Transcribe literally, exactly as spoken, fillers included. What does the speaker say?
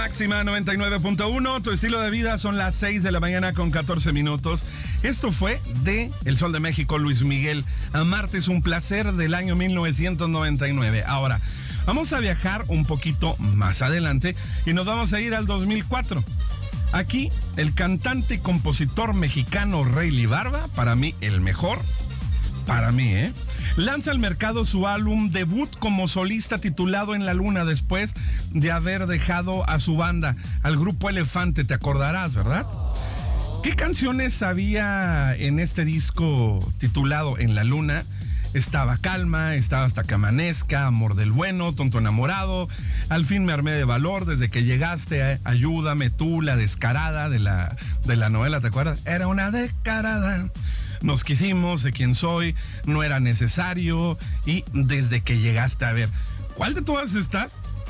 Máxima noventa y nueve punto uno, tu estilo de vida, son las seis de la mañana con catorce minutos. Esto fue de El Sol de México, Luis Miguel. Amarte es un placer, del año mil novecientos noventa y nueve. Ahora, vamos a viajar un poquito más adelante y nos vamos a ir al dos mil cuatro. Aquí, el cantante y compositor mexicano Rayleigh Barba, para mí el mejor, para mí, ¿eh? lanza al mercado su álbum debut como solista titulado En la Luna, después de haber dejado a su banda, al grupo Elefante, te acordarás, ¿verdad? ¿Qué canciones había en este disco titulado En la Luna? Estaba Calma, estaba Hasta que amanezca, Amor del bueno, Tonto enamorado, Al fin me armé de valor, Desde que llegaste, Ayúdame tú, La descarada de la, de la novela, ¿te acuerdas? Era una descarada. Nos quisimos, Sé quién soy, No era necesario y Desde que llegaste. A ver, ¿cuál de todas estas